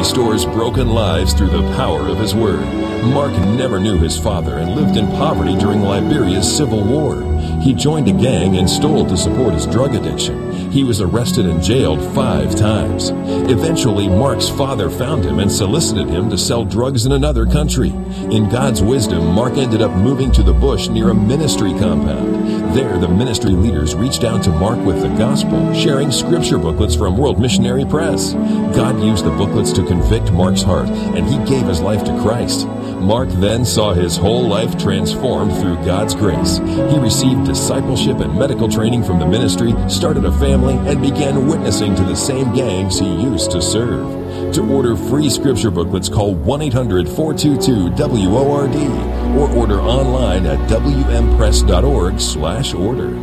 restores broken lives through the power of His Word. Mark never knew his father and lived in poverty during Liberia's Civil War. He joined a gang and stole to support his drug addiction. He was arrested and jailed 5 times. Eventually, Mark's father found him and solicited him to sell drugs in another country. In God's wisdom, Mark ended up moving to the bush near a ministry compound. There, the ministry leaders reached out to Mark with the gospel, sharing scripture booklets from World Missionary Press. God used the booklets to convict Mark's heart, and he gave his life to Christ. Mark then saw his whole life transformed through God's grace. He received discipleship and medical training from the ministry, started a family, and began witnessing to the same gangs he used to serve. To order free scripture booklets, call 1-800-422-WORD or order online at wmpress.org/order.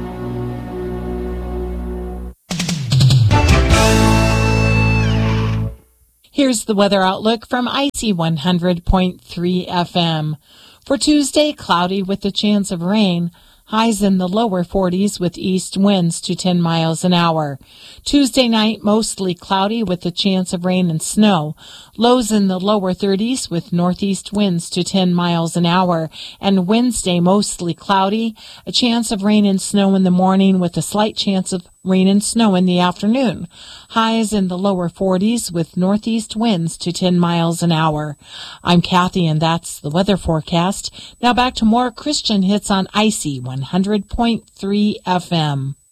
Here's the weather outlook from IC 100.3 FM. For Tuesday, cloudy with a chance of rain. Highs in the lower 40s with east winds to 10 miles an hour. Tuesday night, mostly cloudy with a chance of rain and snow. Lows in the lower 30s with northeast winds to 10 miles an hour. And Wednesday, mostly cloudy, a chance of rain and snow in the morning with a slight chance of rain and snow in the afternoon. Highs in the lower 40s with northeast winds to 10 miles an hour. I'm Kathy, and that's the weather forecast. Now back to more Christian hits on IC 100.3 FM.